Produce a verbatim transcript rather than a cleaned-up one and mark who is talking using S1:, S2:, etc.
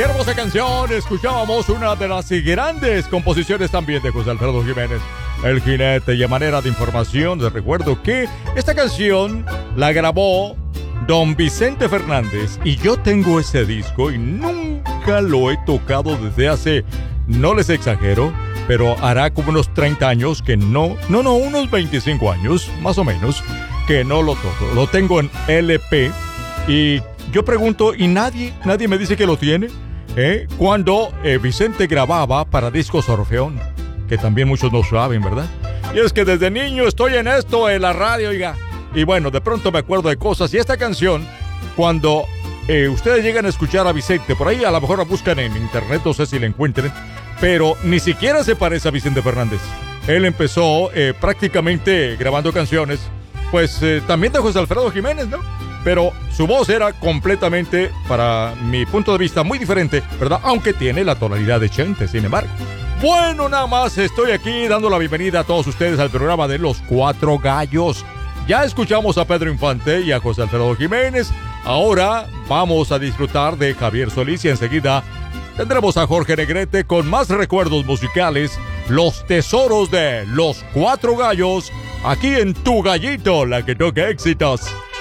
S1: qué hermosa canción. Escuchábamos una de las grandes composiciones también de José Alfredo Jiménez, El Jinete. Y a manera de información, les recuerdo que esta canción la grabó don Vicente Fernández. Y yo tengo ese disco y nunca lo he tocado desde hace, no les exagero, pero hará como unos treinta años que no, no, no, unos veinticinco años, más o menos, que no lo toco. Lo tengo en L P y yo pregunto, ¿y nadie, nadie me dice que lo tiene? ¿Eh? Cuando eh, Vicente grababa para Discos Orfeón, que también muchos no saben, ¿verdad? Y es que desde niño estoy en esto, en la radio, oiga. Y bueno, de pronto me acuerdo de cosas. Y esta canción, cuando eh, ustedes llegan a escuchar a Vicente, por ahí a lo mejor la buscan en internet, no sé si la encuentren, pero ni siquiera se parece a Vicente Fernández. Él empezó eh, prácticamente grabando canciones, pues eh, también de José Alfredo Jiménez, ¿no? Pero su voz era completamente, para mi punto de vista, muy diferente, ¿verdad? Aunque tiene la tonalidad de Chente, sin embargo. Bueno, nada más estoy aquí dando la bienvenida a todos ustedes al programa de Los Cuatro Gallos. Ya escuchamos a Pedro Infante y a José Alfredo Jiménez. Ahora vamos a disfrutar de Javier Solís y enseguida tendremos a Jorge Negrete con más recuerdos musicales, los tesoros de Los Cuatro Gallos, aquí en Tu Gallito, la que toca éxitos.